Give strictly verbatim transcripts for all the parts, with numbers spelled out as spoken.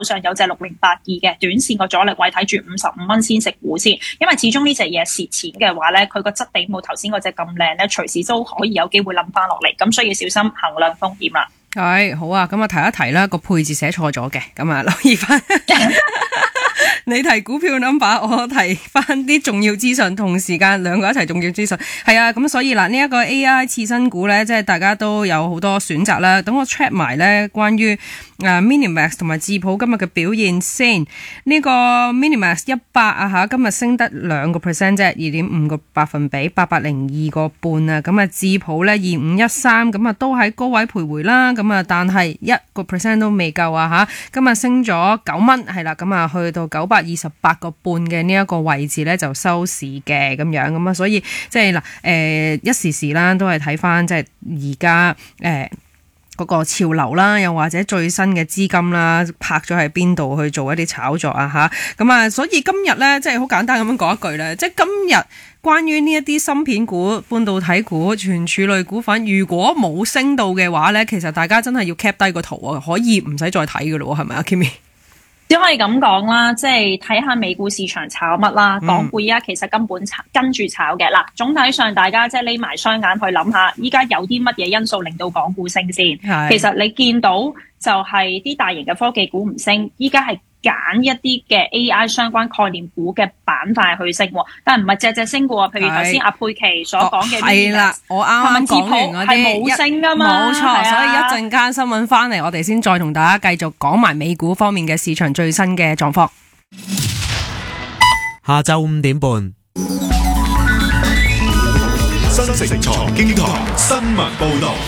上有隻六零八二嘅短線個阻力位睇住五十五蚊先食糊先，因為始終呢隻嘢蝕錢嘅話咧，佢個質地冇頭先嗰隻咁靚咧，隨時都可以有機會冧翻落嚟，咁所以要小心衡量風險啦。 係好啊，咁啊提一提啦，個配置寫錯咗嘅，咁啊留意翻。你提股票 number， 我提翻啲重要資訊，同時間兩個一齊重要資訊。係啊，咁所以嗱，呢一個 A I 次新股咧，即係大家都有好多選擇啦。等我 check 埋咧關於誒 Minimax 同埋智普今日嘅表現先。呢個 Minimax 一百啊吓，今日升得兩個 percent 啫，二點五個百分比，八百零二個半啊。咁啊，智普咧二五一三，咁啊都喺高位徘徊啦。咁啊，但係一個 percent 都未夠啊吓。今日升咗九蚊，係啦，咁啊去到九百二十八個半嘅呢一個位置咧就收市嘅咁樣，咁啊所以即係嗱誒一時時啦，都係睇翻即係而家誒嗰個潮流啦，又或者最新嘅資金啦，拍咗喺邊度去做一啲炒作啊吓，咁啊所以今日咧即係好簡單咁樣講一句咧，即係今日關於呢一啲芯片股、半導體股、存儲類股份，如果冇升到嘅話咧，其實大家真係要 cap 低個圖啊，可以唔使再睇噶咯，係咪啊 Kimmy？ 只可以咁講啦，即係睇下美股市場炒乜啦，港股依家其實根本炒跟住炒嘅。嗱，總體上大家即係匿埋雙眼去諗下，依家有啲乜嘢因素令到港股升先？其實你見到就係啲大型嘅科技股唔升，依家係揀一啲嘅 A I 相關概念股嘅板塊去升，但係唔係隻隻升嘅喎。譬如頭先阿佩奇所講嘅， 係啦，我啱啱講完嗰啲係冇升㗎嘛， 冇錯。所以一陣間新聞翻嚟，我哋先再同大家繼續講埋美股方面嘅市場最新嘅狀況。 下晝五點半，新城財經台新聞報導。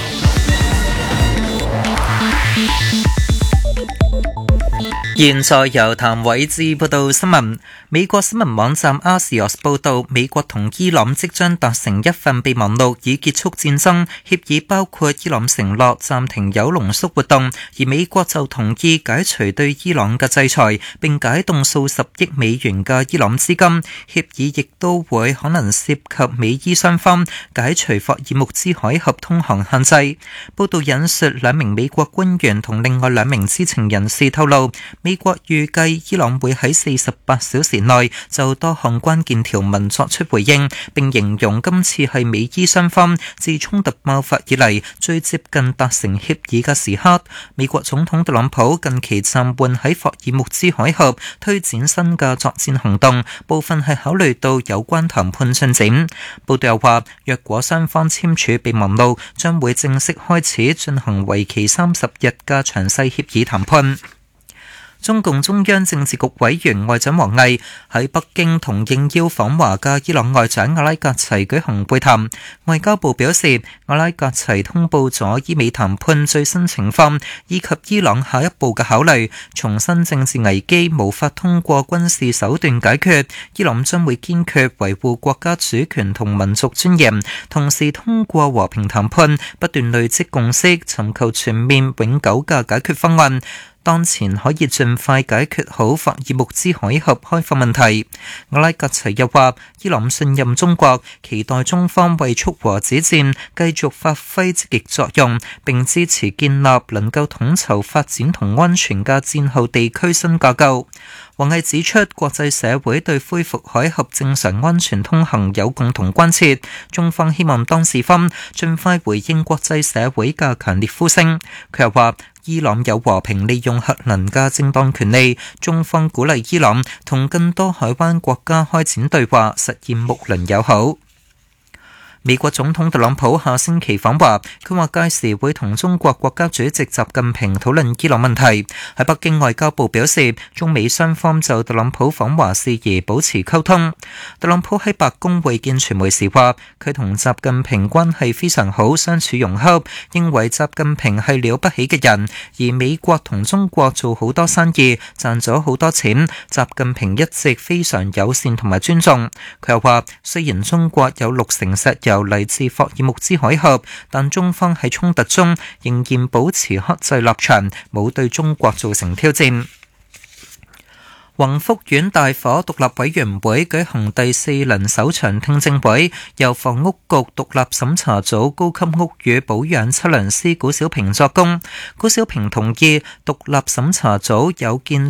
現在由譚偉智報道新聞。美國新聞網站 Axios 報道，美國同伊朗即將達成一份備忘錄，以結束戰爭。協議包括伊朗承諾暫停鈾濃縮活動，而美國就同意解除對伊朗嘅制裁，並解凍數十億美元嘅伊朗資金。協議亦都會可能涉及美伊雙方解除霍爾木茲海峽通航限制。報道引述兩名美國官員同另外兩名知情人士透露，美國預計伊朗會喺四十八小時內就多項關鍵條文作出回應，並形容今次係美伊雙方自衝突爆發以嚟最接近達成協議嘅時刻。美國總統特朗普近期暫緩喺霍爾木茲海峽推展新嘅作戰行動，部分係考慮到有關談判進展。報道又話，若果雙方簽署備忘錄，將會正式開始進行為期三十日嘅詳細協議談判。中共中央政治局委員外長王毅喺北京同應邀訪華嘅伊朗外長阿拉格齊舉行會談。外交部表示，阿拉格齊通報咗伊美談判最新情況以及伊朗下一步嘅考慮，重申政治危機無法通過軍事手段解決，伊朗將會堅決維護國家主權同民族尊嚴，同時通過和平談判不斷累積共識，尋求全面永久嘅解決方案。當前可以盡快解決好霍爾木茲海峽開放問題。阿拉格齊又話，伊朗信任中國，期待中方為促和止戰繼續發揮積極作用，並支持建立能夠統籌發展同安全嘅戰後地區新架構。王毅指出，國際社會對恢復海峽正常安全通行有共同關切，中方希望當事方盡快回應國際社會嘅強烈呼聲。佢又話，伊朗有和平利用核能嘅正當權利，中方鼓勵伊朗同更多海灣國家開展對話，實現睦鄰友好。美國總統特朗普下星期訪華，佢話屆時會同中國國家主席習近平討論伊朗問題。喺北京外交部表示，中美雙方就特朗普訪華事宜保持溝通。特朗普喺白宮會見傳媒時話，佢同習近平關係非常好，相處融洽，認為習近平係了不起嘅人，而美國同中國做好多生意，賺咗好多錢，習近平一直非常友善同埋尊重。佢又話，雖然中國有六成石油嚟自霍爾木茲海峽，但中方喺衝突中仍然保持克制立場，冇對中國造成挑戰。宏福苑大火獨立委員會舉行第四輪首場聽證會，由房屋局獨立審查組高級屋宇保養測量師古小平作供。古小平同意獨立審查組有建